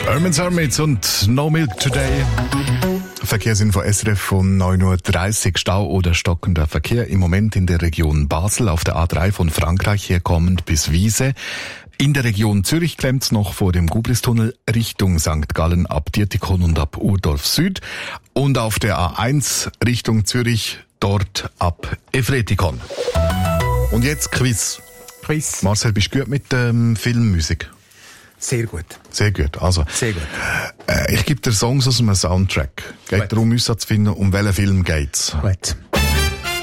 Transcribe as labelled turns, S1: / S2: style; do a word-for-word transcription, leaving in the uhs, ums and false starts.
S1: Herman's Hermits und No Milk Today. Verkehrsinfo S R F um neun Uhr dreißig. Stau oder stockender Verkehr im Moment in der Region Basel auf der A drei von Frankreich herkommend bis Wiese. In der Region Zürich klemmt's noch vor dem Gubristunnel Richtung Sankt Gallen ab Dietikon und ab Urdorf Süd. Und auf der A eins Richtung Zürich dort ab Efretikon. Und jetzt Quiz.
S2: Quiz.
S1: Marcel, bist du gut mit ähm, Filmmusik?
S2: Sehr gut.
S1: Sehr gut. Also,
S2: Sehr gut.
S1: Äh, ich gebe dir Songs aus einem Soundtrack. Geht
S2: Gut.
S1: darum, uns zu finden, um welchen Film geht's.
S2: Gut.